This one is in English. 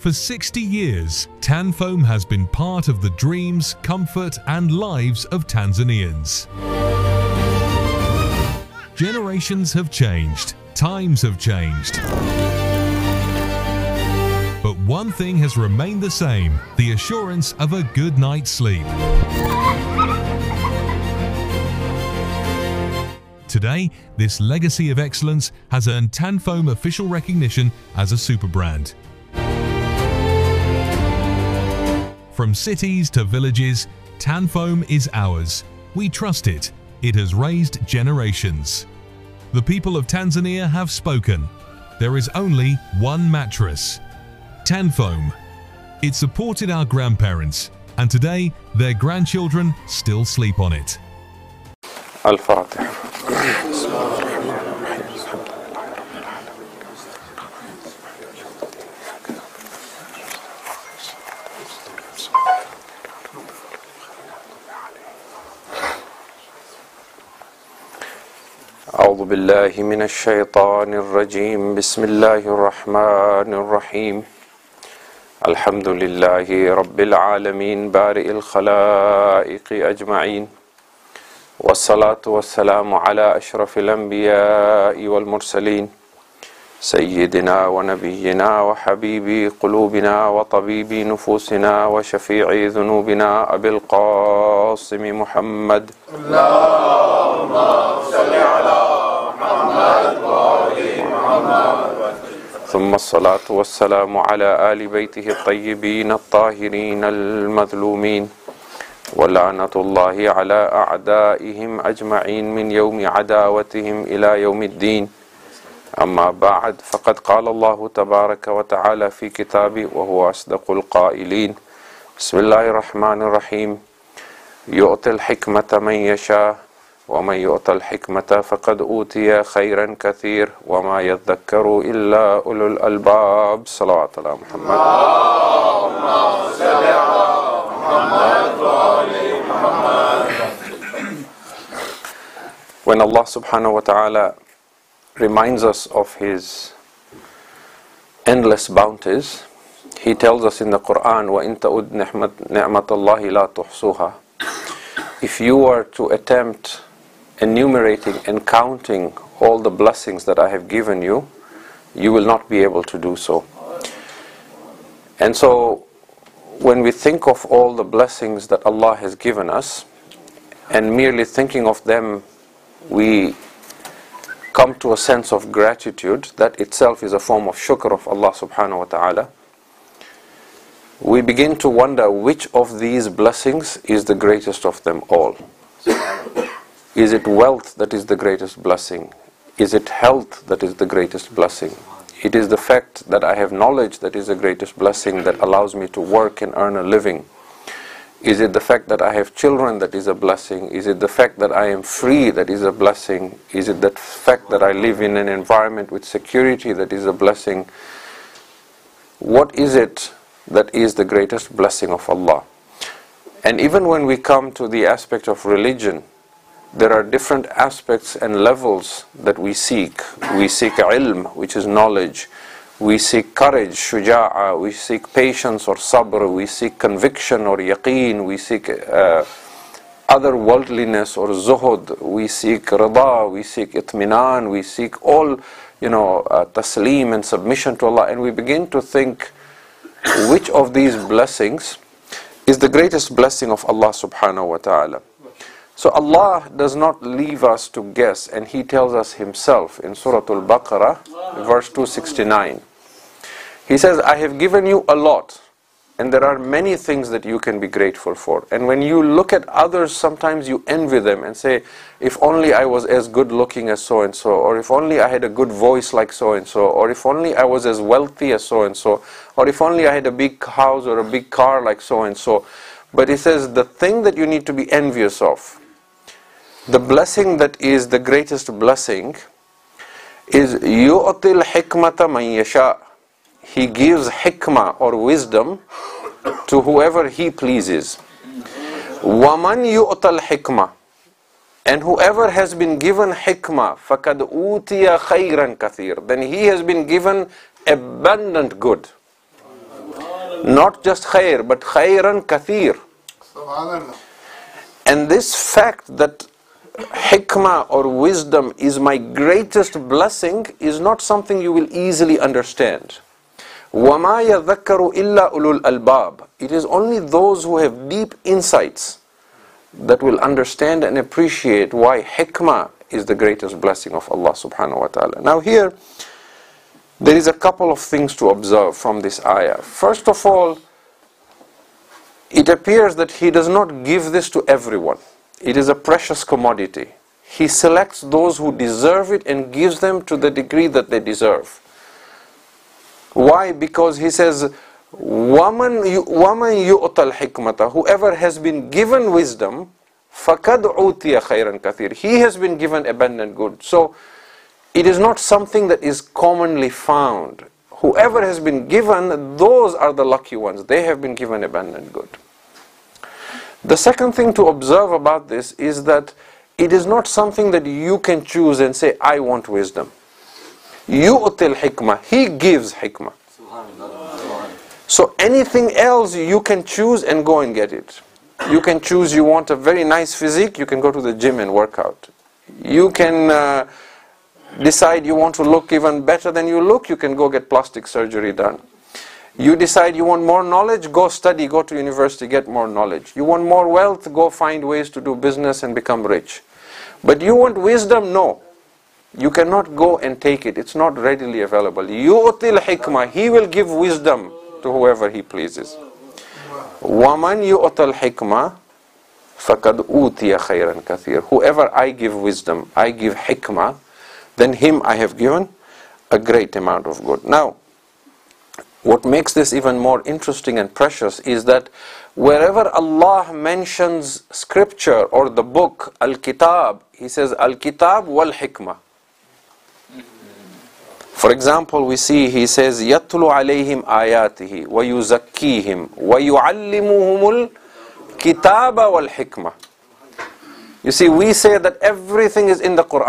For 60 years, Tanfoam has been part of the dreams, comfort and lives of Tanzanians. Generations have changed, times have changed. But one thing has remained the same, the assurance of a good night's sleep. Today, this legacy of excellence has earned Tanfoam official recognition as a super brand. From cities to villages, Tanfoam is ours. We trust it. It has raised generations. The people of Tanzania have spoken. There is only one mattress. Tanfoam. It supported our grandparents, and today their grandchildren still sleep on it. Al-Fatiha. أعوذ بالله من الشيطان الرجيم بسم الله الرحمن الرحيم الحمد لله رب العالمين بارئ الخلائق أجمعين والصلاة والسلام على أشرف الأنبياء والمرسلين سيدنا ونبينا وحبيب قلوبنا وطبيب نفوسنا وشفيع ذنوبنا أبي القاسم محمد اللهم صل على محمد وآل محمد ثم الصلاة والسلام على آل بيته الطيبين الطاهرين المظلومين ولعنة الله على أعدائهم أجمعين من يوم عداوتهم إلى يوم الدين أما بعد فقد قال الله تبارك وتعالى في كتابه وهو أصدق القائلين بسم الله الرحمن الرحيم يؤتي الحكمة من يشاء ومن يؤت الحكمة فقد أوتي خيرا كثير وما يذكر إلا أولو الألباب صلوات على محمد اللهم صل على محمد وآل محمد. When Allah subhanahu wa ta'ala reminds us of His endless bounties, He tells us in the Quran, وَإِن تَعُدْ نِعْمَةَ اللَّهِ لَا تُحْصُوهَا. If you are to attempt enumerating and counting all the blessings that I have given you, you will not be able to do so. And so, when we think of all the blessings that Allah has given us, and merely thinking of them, we come to a sense of gratitude. That itself is a form of shukr of Allah subhanahu wa ta'ala. We begin to wonder which of these blessings is the greatest of them all. Is it wealth that is the greatest blessing? Is it health that is the greatest blessing? It is the fact that I have knowledge that is the greatest blessing that allows me to work and earn a living. Is it the fact that I have children that is a blessing? Is it the fact that I am free that is a blessing? Is it the fact that I live in an environment with security that is a blessing? What is it that is the greatest blessing of Allah? And even when we come to the aspect of religion, there are different aspects and levels that we seek. We seek ilm, which is knowledge. We seek courage, shuja'a. We seek patience or sabr. We seek conviction or yaqeen. We seek otherworldliness or zuhud. We seek rida. We seek itminan. We seek all, taslim and submission to Allah. And we begin to think which of these blessings is the greatest blessing of Allah subhanahu wa ta'ala. So Allah does not leave us to guess, and He tells us Himself in Surah Al-Baqarah, verse 269. He says, I have given you a lot, and there are many things that you can be grateful for. And when you look at others, sometimes you envy them and say, if only I was as good looking as so-and-so, or if only I had a good voice like so-and-so, or if only I was as wealthy as so-and-so, or if only I had a big house or a big car like so-and-so. But He says, the thing that you need to be envious of, the blessing that is the greatest blessing, is يُؤْتِي الْحِكْمَةَ مَنْ يَشَاءُ. He gives hikmah or wisdom to whoever He pleases. وَمَنْ يُؤْتَ الْحِكْمَةَ. And whoever has been given hikmah, فَقَدْ أُوتِيَ خَيْرًا كَثِيرًا. Then he has been given abundant good. Not just khair, but khairan kathir. And this fact that hikmah or wisdom is my greatest blessing is not something you will easily understand. وَمَا يَذَكَّرُ إِلَّا أُولُو الْأَلْبَابِ. It is only those who have deep insights that will understand and appreciate why hikmah is the greatest blessing of Allah subhanahu wa ta'ala. Now here, there is a couple of things to observe from this ayah. First of all, it appears that He does not give this to everyone. It is a precious commodity. He selects those who deserve it and gives them to the degree that they deserve. Why? Because He says, وَمَنْ يُؤْتَ الْحِكْمَةَ. Whoever has been given wisdom, فَقَدْ عُوتِيَ خَيْرًا كَثِيرًا. He has been given abundant good. So, it is not something that is commonly found. Whoever has been given, those are the lucky ones. They have been given abundant good. The second thing to observe about this is that it is not something that you can choose and say, I want wisdom. يُؤْتِ الْحِكْمَةِ. He gives hikmah. So anything else you can choose and go and get it. You can choose you want a very nice physique, you can go to the gym and work out. You can decide you want to look even better than you look, you can go get plastic surgery done. You decide you want more knowledge, go study, go to university, get more knowledge. You want more wealth, go find ways to do business and become rich. But you want wisdom? No. You cannot go and take it. It's not readily available. يُؤْتِ الْحِكْمَةِ. He will give wisdom to whoever He pleases. وَمَنْ يُؤْتَ الْحِكْمَةِ فَقَدْ أُوتِيَ خَيْرًا كَثِيرًا. Whoever I give wisdom, I give hikmah, then him I have given a great amount of good. Now, what makes this even more interesting and precious is that wherever Allah mentions scripture or the book, Al-Kitab, He says Al-Kitab wal-Hikmah. For example, we see He says يَتْلُ عَلَيْهِمْ آيَاتِهِ وَيُزَكِّيهِمْ وَيُعَلِّمُهُمُ الْكِتَابَ وَالْحِكْمَةِ. You see, we say that everything is in the Quran.